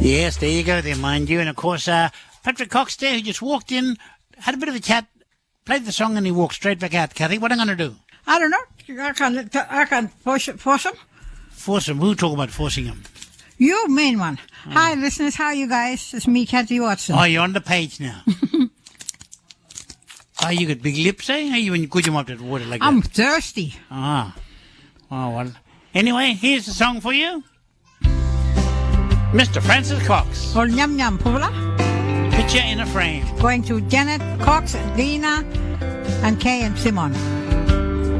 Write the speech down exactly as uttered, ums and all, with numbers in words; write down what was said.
Yes, there you go there, mind you. And, of course, uh, Patrick Cox there, who just walked in, had a bit of a chat, played the song, and he walked straight back out. Kathy, what am I going to do? I don't know. I can I can force, force him. Force him? Who talk about forcing him? You, main one. Oh. Hi, listeners. How are you guys? It's me, Kathy Watson. Oh, you're on the page now. Oh, you got big lips, eh? How you when you put them up that water like I'm that? I'm thirsty. Ah. Oh, well. Anyway, here's the song for you. Mister Francis Cox. Or Nyam Nyam Pula. Picture in a Frame. Going to Janet, Cox, Lena, and Kay and Simon.